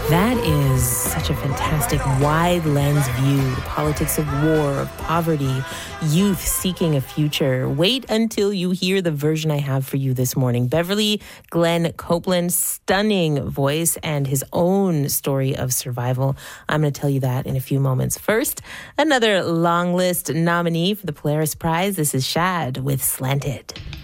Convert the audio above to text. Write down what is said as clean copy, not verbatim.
That is such a fantastic wide lens view. The politics of war, of poverty, youth seeking a future. Wait until you hear the version I have for you this morning. Beverly Glenn Copeland's stunning voice and his own story of survival. I'm going to tell you that in a few moments. First, another long list nominee for the Polaris Prize. This is Shad with Slanted.